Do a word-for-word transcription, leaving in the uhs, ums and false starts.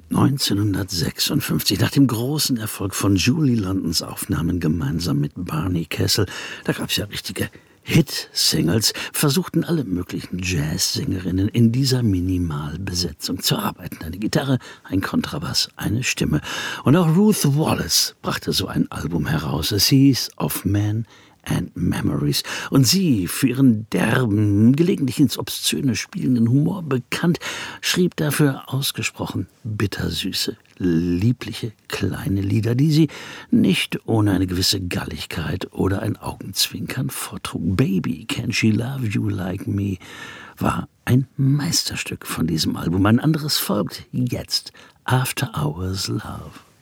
neunzehnhundertsechsundfünfzig, nach dem großen Erfolg von Julie Londons Aufnahmen gemeinsam mit Barney Kessel, da gab's ja richtige Hit-Singles, versuchten alle möglichen Jazzsängerinnen in dieser Minimalbesetzung zu arbeiten. Eine Gitarre, ein Kontrabass, eine Stimme. Und auch Ruth Wallace brachte so ein Album heraus. Es hieß Of Men and Memories. Und sie, für ihren derben, gelegentlich ins Obszöne spielenden Humor bekannt, schrieb dafür ausgesprochen bittersüße, liebliche kleine Lieder, die sie nicht ohne eine gewisse Galligkeit oder ein Augenzwinkern vortrug. Baby, Can She Love You Like Me war ein Meisterstück von diesem Album. Ein anderes folgt jetzt, After Hours Love.